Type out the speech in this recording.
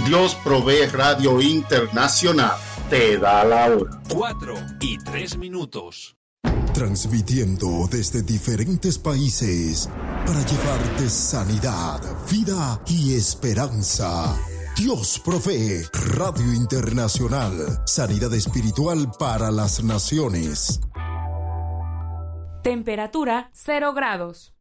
Dios Provee Radio Internacional te da la hora. 4:03. Transmitiendo desde diferentes países para llevarte sanidad, vida y esperanza. Dios Provee Radio Internacional. Sanidad espiritual para las naciones. Temperatura 0 grados.